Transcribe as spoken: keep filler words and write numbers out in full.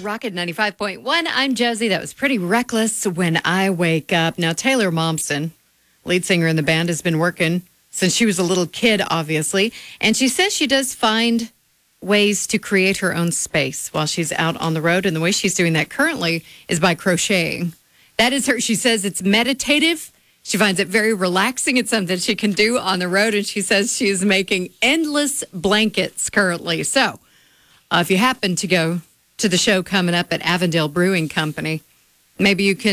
Rocket ninety-five point one. I'm Josie. That was Pretty Reckless When I Wake Up. Now, Taylor Momsen, lead singer in the band, has been working since she was a little kid, obviously. And she says she does find ways to create her own space while she's out on the road. And the way she's doing that currently is by crocheting. That is her. She says it's meditative. She finds it very relaxing. It's something she can do on the road. And she says she is making endless blankets currently. So uh, if you happen to go to the show coming up at Avondale Brewing Company, maybe you can